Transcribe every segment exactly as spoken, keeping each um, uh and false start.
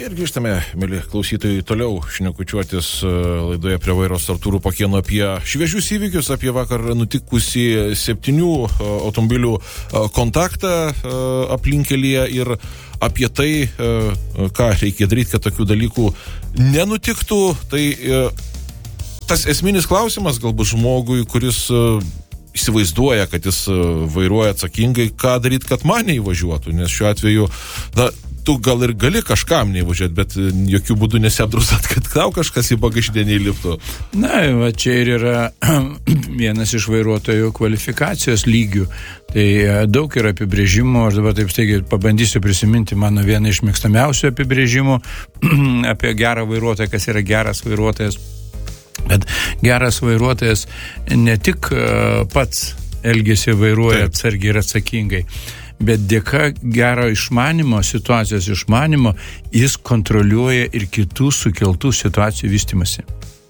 Ir grįžtame, mėly klausytojai, toliau šnekučiuotis laidoje Prie vairo su Artūru Pakėnu apie šviežius įvykius, apie vakar nutikusį septynių automobilių kontaktą aplinkelyje ir apie tai, ką reikia daryti, kad tokių dalykų nenutiktų. Tai tas esminis klausimas galbūt žmogui, kuris įsivaizduoja, kad jis vairuoja atsakingai, ką daryti, kad man neįvažiuotų, nes šiuo atveju, na, tu gal ir gali kažkam neįvažiuoti, bet jokių būdų nesiapdrausat, kad tau kažkas į bagažinę neįliptų. Na, va čia ir yra vienas iš vairuotojų kvalifikacijos lygių. Tai daug yra apibrėžimų, aš dabar taip staigiai pabandysiu prisiminti mano vieną iš mėgstamiausių apibrėžimų apie gerą vairuotoją, kas yra geras vairuotojas. Bet geras vairuotojas ne tik pats elgiasi vairuoja atsargiai ir atsakingai, bet dėka gero išmanimo, situacijos išmanimo, jis kontroliuoja ir kitų sukeltų situacijų vystimasi.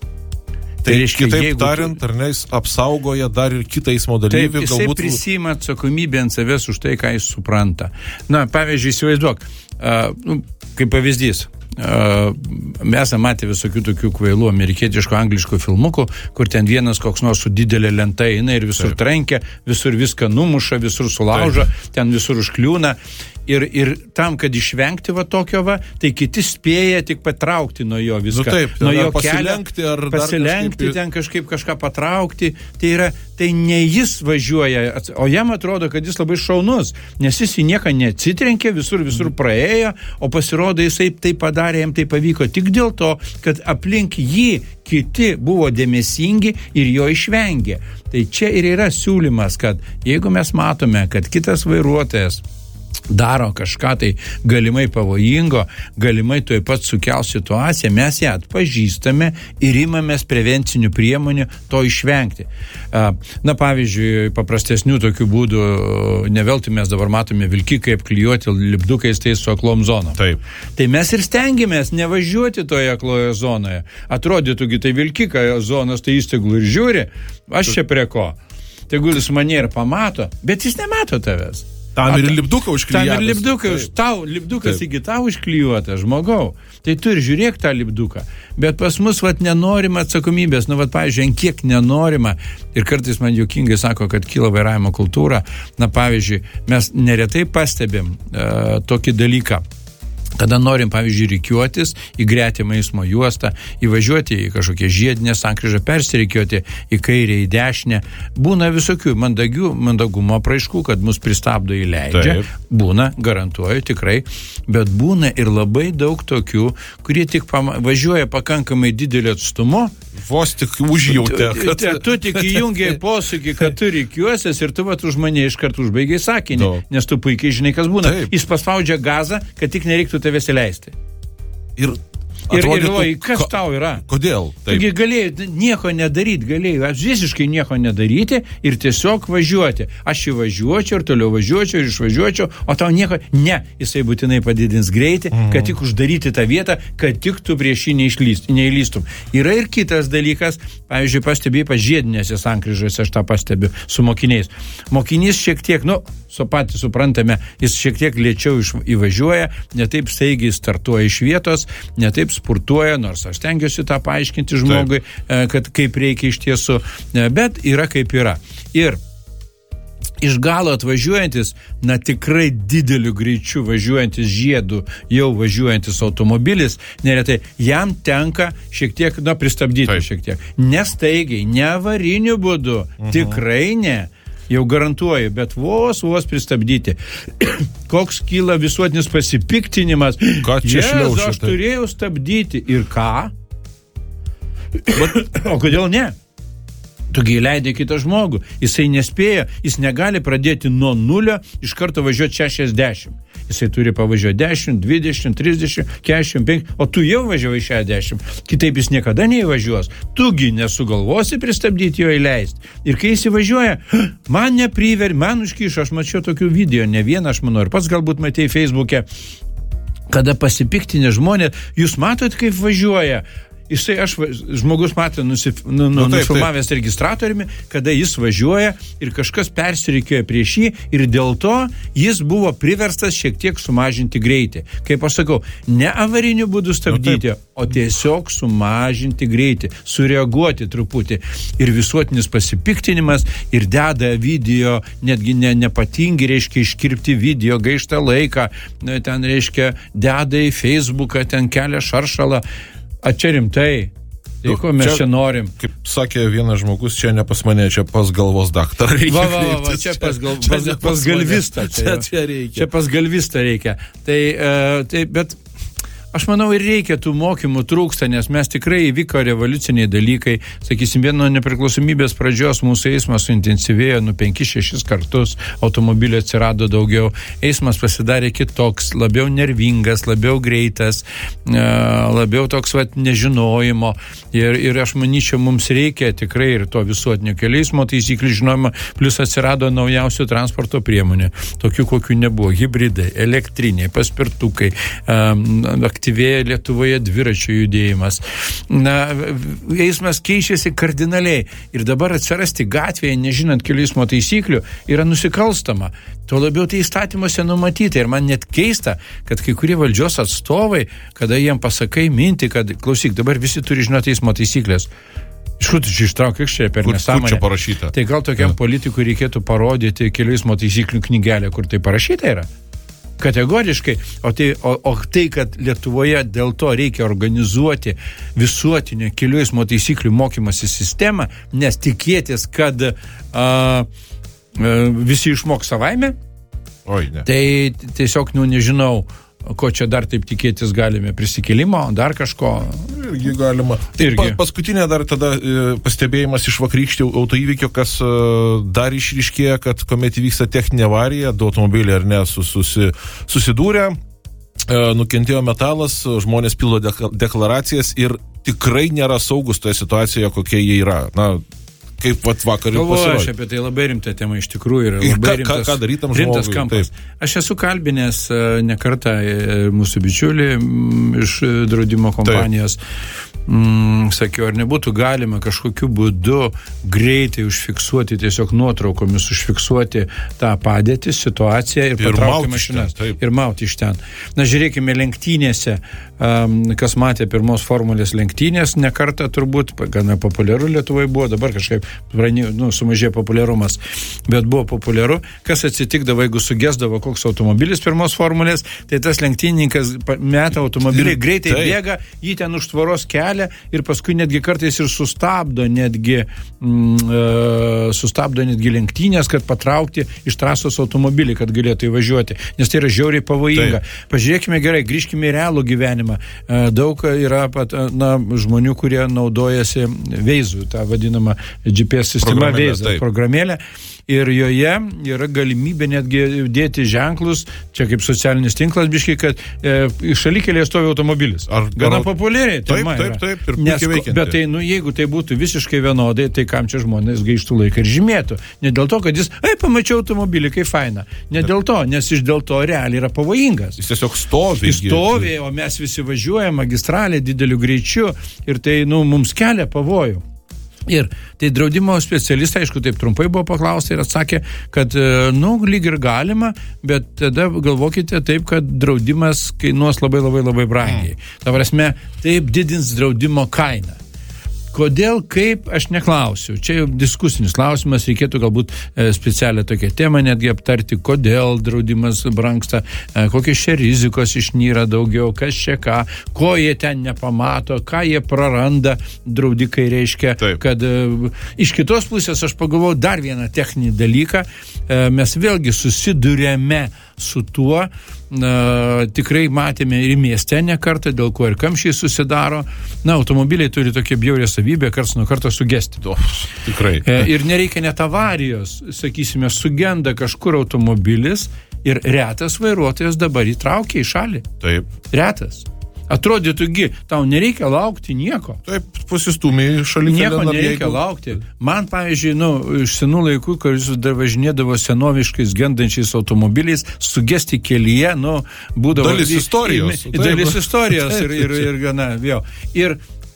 Tai, tai reiškia, kitaip jeigu, tariant, ar ne, jis apsaugoja dar ir kitą eismo dalyvį. Taip, jisai galbūt prisiima atsakomybę ant savęs už tai, ką jis supranta. Na, pavyzdžiui, įsivaizduok, uh, kaip pavyzdys, Uh, mes matė visokių tokių kvailų amerikietiško angliškų filmukų, kur ten vienas koks nors su didelė lenta eina ir visur Taip. trenkia, visur viską numuša, visur sulaužo, Taip. ten visur užkliūna. Ir, ir tam, kad išvengti va tokio va, tai kiti spėja tik patraukti nuo jo viską. Nu taip, nuo jo pasilenkti kelio, ar pasilenkti, kažkaip ten kažkaip kažką patraukti. Tai yra, tai ne jis važiuoja, o jam atrodo, kad jis labai šaunus, nes jis į nieką neatsitrenkė, visur, visur praėjo, o pasirodo jisai tai padarė, jam tai pavyko tik dėl to, kad aplink jį kiti buvo dėmesingi ir jo išvengė. Tai čia ir yra siūlymas, kad jeigu mes matome, kad kitas vairuotojas daro kažką tai galimai pavojingo, galimai tuoj pat sukels situaciją, mes ją atpažįstame ir imamės prevencinių priemonių to išvengti. Na, pavyzdžiui, paprastesnių tokių būdų, ne veltui mes dabar matome vilkikai apklijuoti lipdukais tai su aklom zonom. Taip. Tai mes ir stengiamės nevažiuoti toje akloje zonoje. Atrodytųgi, tai vilkika zonos, tai jis tegul ir žiūri, aš čia prie ko. Tegul jis mane ir pamato, bet jis nemato tavęs. Tam ir lipduką užklijuotas. Tam ir lipdukas, tau, lipdukas iki tau užklijuotas, žmogau. Tai tu ir žiūrėk tą lipduką. Bet pas mus, vat, nenorima atsakomybės. Nu, vat, pavyzdžiui, ant kiek nenorima. Ir kartais man juokingai sako, kad kyla vairavimo kultūra. Na, pavyzdžiui, mes neretai pastebim uh, tokį dalyką. Kada norim, pavyzdžiui, rikiuotis į gretimą eismo juostą, įvažiuoti į kažkokią žiedinę sankryžą, persirikiuoti į kairę, į dešinę. Būna visokių mandagių, mandagumo apraiškų, kad mus pristabdo įleidžia. Taip. Būna, garantuoju, tikrai. Bet būna ir labai daug tokių, kurie tik pama- važiuoja pakankamai didelį atstumu. Vos tik užjautė. Tu, tu, tu tik įjungiai posūkį, kad tu rikiuosies ir tu vat už mane iškart užbaigiai sakinį, no. nes tu puikiai žinai, kas būna. Taip. Jis paspaudžia gazą, kad tik nereiktų tavęs įleisti. Ir Ir galvoji, kas tau yra? Kodėl? Taip. Taigi galėjai nieko nedaryti, galėjai visiškai nieko nedaryti ir tiesiog važiuoti. Aš įvažiuočiau ir toliau važiuočiau ir išvažiuočiau, o tau nieko, ne, jisai būtinai padidins greitį, mm. kad tik uždaryti tą vietą, kad tik tu prieš jį neįlystum. Yra ir kitas dalykas, pavyzdžiui, pastebėjai pažiedinėse sankryžose, aš tą pastebiu su mokiniais. Mokinys šiek tiek, nu, su patys suprantame, jis šiek tiek lėčiau iš, įvažiuoja, netaip staigiai startuoja iš vietos, netaip spurtuoja, nors aš stengiuosi tą paaiškinti žmogui, Taip. kad kaip reikia iš tiesų, bet yra kaip yra. Ir iš galo atvažiuojantis, na tikrai dideliu greičiu važiuojantis žiedų, jau važiuojantis automobilis, neretai jam tenka šiek tiek, na, pristabdyti Taip. šiek tiek. Nestaigiai, ne avariniu būdu, mhm. tikrai ne. Jau garantuoju, bet vos, vos pristabdyti. Koks kyla visuotinis pasipiktinimas. Ką čia šliaušia? Aš turėjau stabdyti. Ir ką? O kodėl ne? Tugi įleidai kitą žmogų. Jisai nespėja, jis negali pradėti nuo nulio iš karto važiuoti šešiasdešimt. Jisai turi pavažiuoti dešimt, dvidešimt, trisdešimt, keturiasdešimt penki, o tu jau važiavai šešiasdešimt. Kitaip jis niekada neįvažiuos. Tugi nesugalvosi pristabdyti jo įleisti. Ir kai jis įvažiuoja, man nepriver, man užkišo, aš mačiau tokių video, ne vieną, aš manau, ir pats galbūt matei Facebook'e, kada pasipiktinė žmonės, jūs matot, kaip važiuoja. jisai, aš, žmogus matė, nusif, nu, nu, nu, nufilmavęs registratoriumi, kada jis važiuoja ir kažkas persirikėjo prieš jį ir dėl to jis buvo priverstas šiek tiek sumažinti greitį. Kaip aš sakau, ne avariniu būdu stabdyti, nu, o tiesiog sumažinti greitį, sureaguoti truputį. Ir visuotinis pasipiktinimas, ir deda video, netgi ne, nepatingi, reiškia, iškirpti video, gaištą laiką, ten, reiškia, deda į Facebooką, ten kelia šaršalą. A čia rimtai, tai ko mes čia, čia norim. Kaip sakė vienas žmogus, čia ne pas mane, čia pas galvos daktarą reikia. Va, va, va, čia pas, gal, čia pas, pas, pas galvistą. Čia, čia, čia, reikia. Čia pas galvistą reikia. Tai, uh, tai, bet aš manau, ir reikia tų mokymų trūksta, nes mes tikrai įvyko revoliuciniai dalykai. Sakysim, vieno nepriklausomybės pradžios mūsų eismas suintensyvėjo nu penkis šešis kartus, automobilių atsirado daugiau, eismas pasidarė kitoks, labiau nervingas, labiau greitas, labiau toks vat nežinojimo. Ir, ir aš manyčiau, mums reikia tikrai ir to visuotinio kelių eismo taisyklių žinojimo, plus atsirado naujausių transporto priemonė, tokių kokių nebuvo, hibridai, elektriniai, paspirtukai, um, aktyvėja Lietuvoje dviračių judėjimas. Na, eismas keičiasi kardinaliai ir dabar atsirasti gatvėje, nežinant kelių eismo taisyklių, yra nusikalstama. Tuo labiau tai įstatymuose numatyta ir man net keista, kad kai kurie valdžios atstovai, kada jiem pasakai mintį, kad klausyk, dabar visi turi žinoti eismo taisyklės. Iš kur tu čia ištrauk, čia per nesąmonę. Kur čia parašyta? Tai gal tokiam ja. politikui reikėtų parodyti kelių eismo taisyklių knygelę, kur tai parašyta yra? Kategoriškai, o tai, o, o tai, kad Lietuvoje dėl to reikia organizuoti visuotinio kelių eismo taisyklių mokymosi sistemą, nes tikėtis, kad a, a, visi išmok savaime, Oi, ne. tai tiesiog, nu, nežinau, ko čia dar taip tikėtis galime, prisikėlimo, dar kažko. Irgi galima. Irgi. Pa, paskutinė dar tada e, pastebėjimas iš vakarykštį autoįvykio, kas e, dar išryškėja, kad kuomet įvyksta techninė avarija, du automobiliai ar ne susi, susidūrė, e, nukentėjo metalas, žmonės pildo deklaracijas ir tikrai nėra saugus toje situacijoje, kokie jie yra. Na, kaip vat vakar jau pasirodė. Aš apie tai labai rimta tema iš tikrųjų yra. Labai rimtas, ką, ką darytam rimtas žmogui, kampas. Taip. Aš esu kalbinęs ne kartą mūsų bičiulį iš draudimo kompanijos. Mm, sakiau, ar nebūtų galima kažkokiu būdu greitai užfiksuoti, tiesiog nuotraukomis užfiksuoti tą padėtį, situaciją ir, ir patraukti mašinas. Ten, ir mauti iš ten. Na, žiūrėkime, lenktynėse, um, kas matė pirmos formulės lenktynės, ne kartą turbūt, gana populiaru Lietuvoje buvo, dabar kažkaip nu, sumažėjo populiarumas, bet buvo populiaru. Kas atsitikdavo, jeigu sugesdavo koks automobilis pirmos formulės, tai tas lenktynininkas meta automobilį, ir, greitai tai. bėga, jį ten už tvoros kelia ir paskui netgi kartais ir sustabdo netgi mm, e, sustabdo netgi lenktynės, kad patraukti iš trasos automobilį, kad galėtų įvažiuoti, nes tai yra žiauriai pavojinga. Tai. Pažiūrėkime gerai, grįžkime į realų gyvenimą. E, daug yra pat, na, žmonių, kurie naudojasi Waze, tą vadinamą G P S sistemą Waze, programėlę. Ir joje yra galimybė netgi dėti ženklus, čia kaip socialinis tinklas biškai, kad e, šalikelėje stovi automobilis. Ar gana populiariai. Taip, taip, taip, ir puikiai veikianti. Bet tai, nu, jeigu tai būtų visiškai vienodai, tai kam čia žmonės gaištų laiką ir žymėtų. Ne dėl to, kad jis, ai, pamačiau automobilį, kaip faina. Ne dėl to, nes iš dėl to realiai yra pavojingas. Jis tiesiog stovi. Jis stovi, o mes visi važiuojame magistralė dideliu greičiu ir tai, nu, mums kelia pavojų. Ir tai draudimo specialistai, aišku, taip trumpai buvo paklausta ir atsakė, kad, nu, lyg ir galima, bet tada galvokite taip, kad draudimas kainuos labai labai labai brangiai. Ta prasme, taip didins draudimo kainą. Kodėl, kaip, aš neklausiu. Čia jau diskusinis klausimas, reikėtų galbūt e, specialią tokią temą netgi aptarti, kodėl draudimas brangsta, e, kokios čia rizikos išnyra daugiau, kas čia ką, ko jie ten nepamato, ką jie praranda, draudikai reiškia, Taip. kad e, iš kitos pusės aš pagalvojau dar vieną techninį dalyką, e, mes vėlgi susidurėme su tuo, na, tikrai matėme ir mieste ne kartą, dėl ko ir kamščiai susidaro. Na, automobiliai turi tokią bjaurią savybę, karts nuo karto sugesti. O, tikrai. E, ir nereikia net avarijos, sakysime, sugenda kažkur automobilis ir retas vairuotojas dabar įtraukia į šalį. Taip. Retas. Atrodytųgi, tau nereikia laukti nieko. Taip, pasistūmė šalia. Nieko nereikia jeigu... laukti. Man, pavyzdžiui, nu, iš senų laikų, kai jūs dar važinėdavo senoviškais gendančiais automobiliais, sugesti kelyje, nu, būdavo... Dalis istorijos. Dalis istorijos ir, ir, ir gana, jo. Ir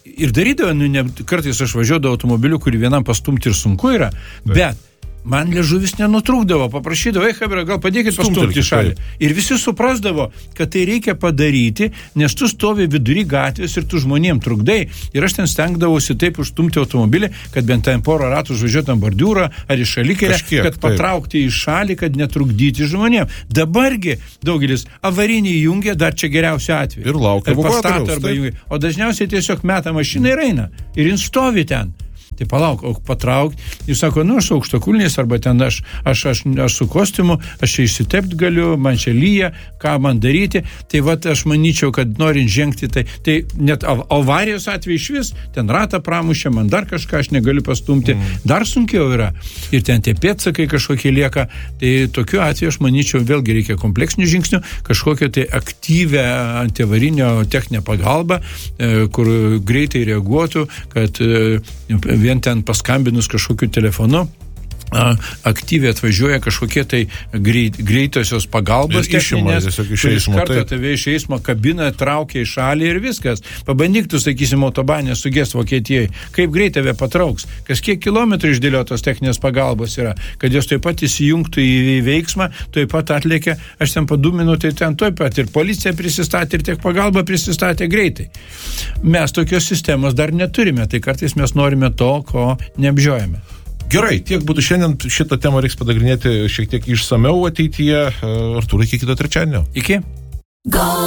ir darydavo, nu, ne, kartais aš važiuodavau automobiliu, kurį vienam pastumti ir sunku yra, taip. Bet man liežuvis nenutrūkdavo, paprašydavo, ei, Hebra, gal padėkit pastumti į šalį. Ir visi suprasdavo, kad tai reikia padaryti, nes tu stovi vidury gatvės ir tu žmonėm trukdai. Ir aš ten stengdavausi taip užstumti automobilį, kad bent ten porą ratų užvažiuotam bordiūrą ar į šalikelę, kad patraukti į šalį, kad netrukdyti žmonėm. Dabargi daugelis avarinį jungia, dar čia geriausiu atveju. Ir laukia evakuatoriaus. O dažniausiai tiesiog meta mašiną ir eina. Ir jin stovi ten. Tai palauk, o patraukti. Jis sako, nu, aš su aukštakulniais, arba ten aš, aš, aš, aš su kostiumu, aš čia išsitept galiu, man čia lyja, ką man daryti. Tai vat aš manyčiau, kad norint žengti, tai, tai net avarijos atveju iš vis, ten ratą pramušė, man dar kažką aš negaliu pastumti, mm. dar sunkiau yra. Ir ten tie pėdsakai kažkokie lieka. Tai tokiu atveju aš manyčiau, vėlgi reikia kompleksinių žingsnių, kažkokią tai aktyvę antiavarinio techninę pagalbą, kur greitai reaguotų, kad vien ten paskambinus kažkokiu telefonu, aktyviai atvažiuoja kažkokie tai greit, greitosios pagalbos techninės, iš karto tave iš eismo kabiną traukia į šalį ir viskas. Pabandyk tu, sakysim, autobanę sugest Vokietijai, kaip greit tave patrauks, kas kiek kilometrų išdėliotos techninės pagalbos yra, kad jos taip pat įsijungtų į veiksmą, taip pat atlėkia, aš ten po du minutai ten taip pat ir policija prisistatė, ir tiek pagalba prisistatė greitai. Mes tokios sistemos dar neturime, tai kartais mes norime to, ko neapžiojame. Gerai, tiek būtų šiandien, šitą temą reiks padagrinėti šiek tiek išsameu ateityje. Artūrai, iki kito trečiadienio. Iki.